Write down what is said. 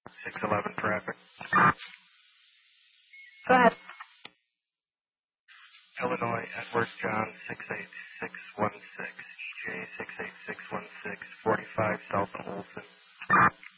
611 traffic. Go ahead. Illinois, Edward John 68616, EJ 68616, 45 South Olson.